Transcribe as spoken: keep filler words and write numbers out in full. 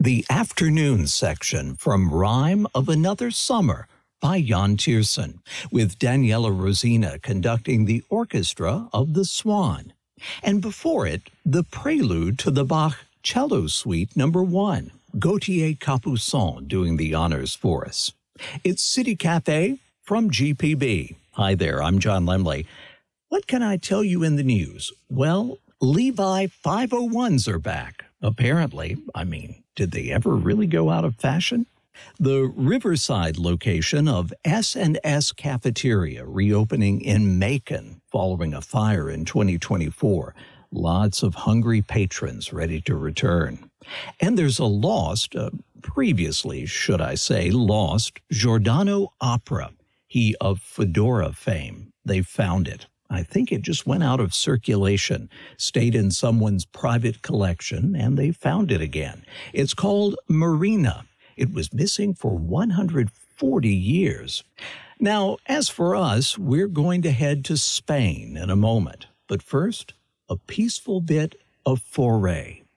The afternoon section from Rhyme of Another Summer by Jan Tiersen, with Daniela Rosina conducting the orchestra of the Swan. And before it, the prelude to the Bach Cello Suite number one, Gauthier Capuçon doing the honors for us. It's City Cafe from G P B. Hi there, I'm John Lemley. What can I tell you in the news? Well, Levi five oh ones are back. Apparently, I mean, did they ever really go out of fashion? The Riverside location of S and S Cafeteria reopening in Macon following a fire in twenty twenty-four. Lots of hungry patrons ready to return. And there's a lost, uh, previously, should I say, lost Giordano opera. He of Fedora fame. They found it. I think it just went out of circulation, stayed in someone's private collection, and they found it again. It's called Marina. It was missing for one hundred forty years. Now, as for us, we're going to head to Spain in a moment. But first, a peaceful bit of Fauré.